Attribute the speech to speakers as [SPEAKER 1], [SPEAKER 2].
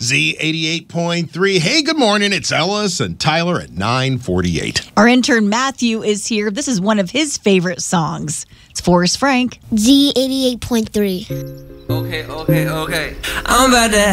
[SPEAKER 1] Z88.3. Hey, good morning. It's Ellis and Tyler at 9:48.
[SPEAKER 2] Our intern Matthew is here. This is one of his favorite songs. It's Forrest Frank.
[SPEAKER 3] Z88.3.
[SPEAKER 4] Okay. I'm about to